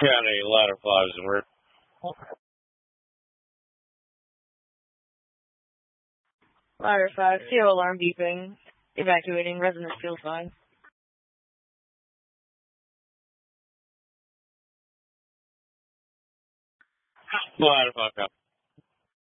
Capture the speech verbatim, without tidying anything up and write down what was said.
County, ladder fives work. Ladder five, C O alarm beeping. Evacuating, residents feel fine. Ladder five, copy.